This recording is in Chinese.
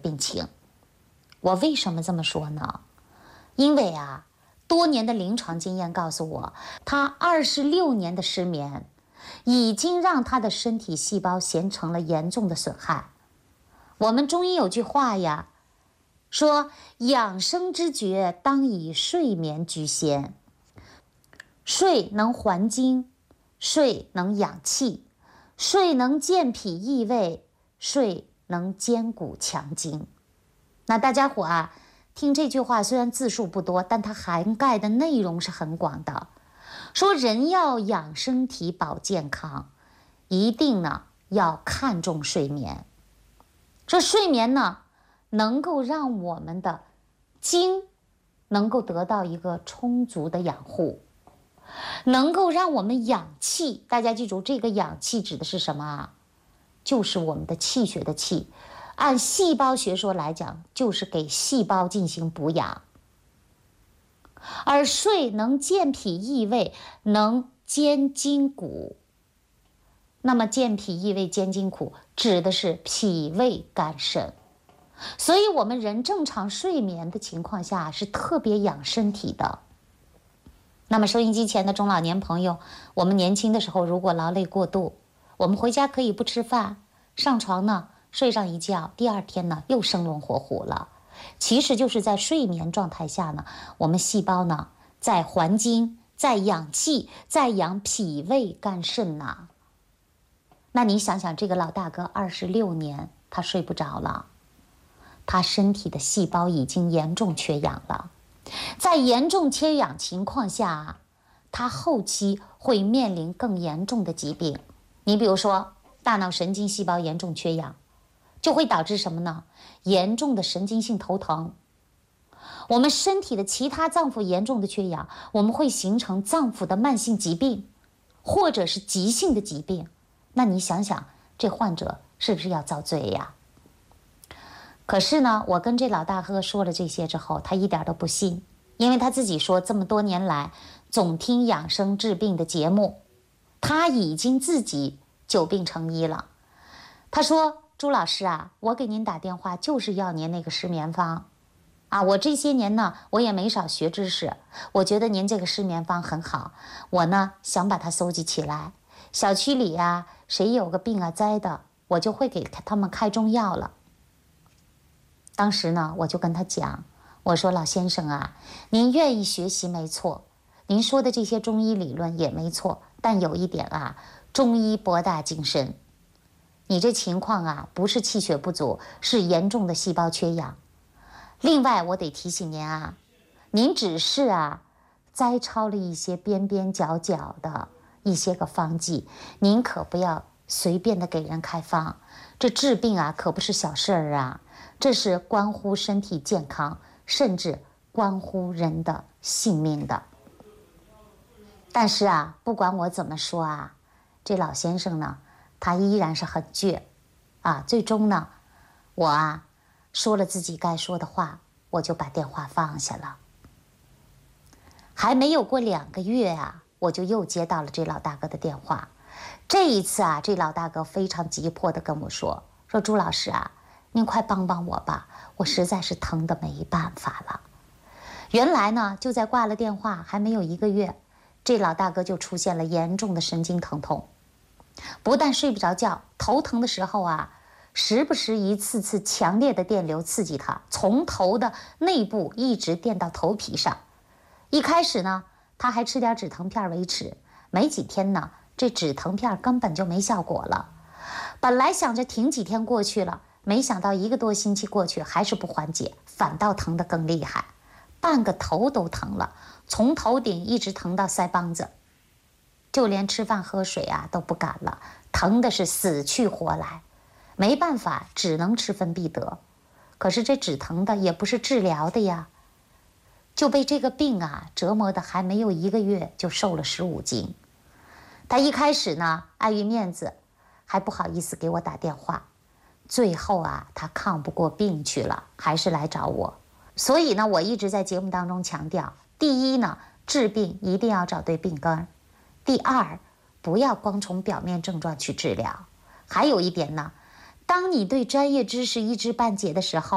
病情。我为什么这么说呢？因为啊，多年的临床经验告诉我，他26年的失眠已经让他的身体细胞形成了严重的损害。我们中医有句话呀，说养生之诀当以睡眠居先。睡能还精，睡能养气，睡能健脾益胃，睡能坚骨强筋。那大家伙啊，听这句话虽然字数不多，但它涵盖的内容是很广的。说人要养身体保健康，一定呢要看重睡眠。这睡眠呢，能够让我们的精能够得到一个充足的养护，能够让我们养气。大家记住，这个养气指的是什么啊？就是我们的气血的气。按细胞学说来讲，就是给细胞进行补养。而睡能健脾益胃，能坚筋骨。那么健脾益胃坚筋骨指的是脾胃肝肾。所以我们人正常睡眠的情况下是特别养身体的。那么收音机前的中老年朋友，我们年轻的时候如果劳累过度，我们回家可以不吃饭，上床呢睡上一觉，第二天呢又生龙活虎了。其实就是在睡眠状态下呢，我们细胞呢在还精，在养气，在养脾胃肝肾呐。那你想想，这个老大哥26年他睡不着了，他身体的细胞已经严重缺氧了。在严重缺氧情况下，他后期会面临更严重的疾病。你比如说大脑神经细胞严重缺氧，就会导致什么呢？严重的神经性头疼。我们身体的其他脏腑严重的缺氧，我们会形成脏腑的慢性疾病，或者是急性的疾病。那你想想，这患者是不是要遭罪呀？可是呢，我跟这老大哥说了这些之后，他一点都不信，因为他自己说这么多年来总听养生治病的节目，他已经自己久病成医了。他说，朱老师啊，我给您打电话就是要您那个失眠方啊，我这些年呢我也没少学知识，我觉得您这个失眠方很好，我呢想把它搜集起来，小区里啊谁有个病啊灾的，我就会给他们开中药了。当时呢我就跟他讲，我说老先生啊，您愿意学习没错，您说的这些中医理论也没错，但有一点啊，中医博大精深，你这情况啊不是气血不足，是严重的细胞缺氧。另外我得提醒您啊，您只是啊摘抄了一些边边角角的一些个方剂，您可不要随便的给人开方，这治病啊可不是小事儿啊，这是关乎身体健康，甚至关乎人的性命的。但是啊，不管我怎么说啊，这老先生呢他依然是很倔啊。最终呢我啊说了自己该说的话，我就把电话放下了。还没有过2个月啊，我就又接到了这老大哥的电话。这一次啊，这老大哥非常急迫地跟我说朱老师啊，您快帮帮我吧，我实在是疼得没办法了。原来呢，就在挂了电话还没有1个月，这老大哥就出现了严重的神经疼痛，不但睡不着觉，头疼的时候啊，时不时一次次强烈的电流刺激他，从头的内部一直电到头皮上。一开始呢，他还吃点止疼片维持，没几天呢，这止疼片根本就没效果了。本来想着停几天过去了，没想到1个多星期过去还是不缓解，反倒疼得更厉害，半个头都疼了，从头顶一直疼到腮帮子，就连吃饭喝水啊都不敢了，疼的是死去活来。没办法，只能吃芬必得。可是这止疼的也不是治疗的呀，就被这个病啊折磨的还没有1个月就瘦了15斤。他一开始呢碍于面子还不好意思给我打电话，最后啊他抗不过病去了，还是来找我。所以呢我一直在节目当中强调，第一呢，治病一定要找对病根；第二，不要光从表面症状去治疗。还有一点呢，当你对专业知识一知半解的时候，